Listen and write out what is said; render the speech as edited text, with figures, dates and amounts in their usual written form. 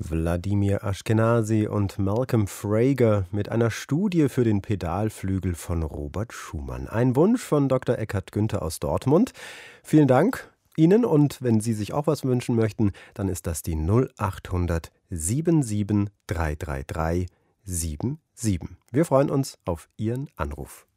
Wladimir Ashkenazy und Malcolm Frager mit einer Studie für den Pedalflügel von Robert Schumann. Ein Wunsch von Dr. Eckhard Günther aus Dortmund. Vielen Dank Ihnen, und wenn Sie sich auch was wünschen möchten, dann ist das die 0800 77 333 77. Wir freuen uns auf Ihren Anruf.